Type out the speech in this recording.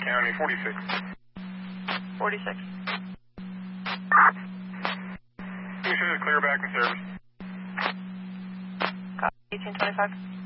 County, 46. 46. Mission is clear back in service. Copy, 1825.